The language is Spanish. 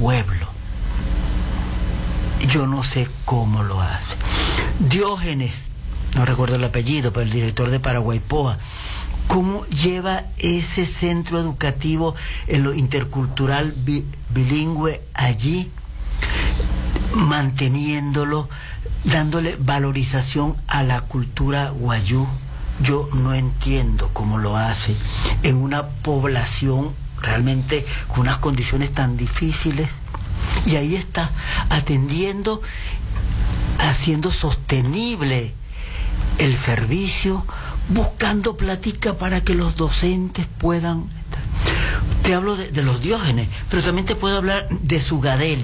pueblo. Yo no sé cómo lo hace. Diógenes, no recuerdo el apellido, pero el director de Paraguaypoa, cómo lleva ese centro educativo en lo intercultural bilingüe allí, manteniéndolo, dándole valorización a la cultura guayú. Yo no entiendo cómo lo hace en una población realmente con unas condiciones tan difíciles, y ahí está atendiendo, haciendo sostenible el servicio, buscando platica para que los docentes puedan. Te hablo de los Diógenes, pero también te puedo hablar de Zugadelli.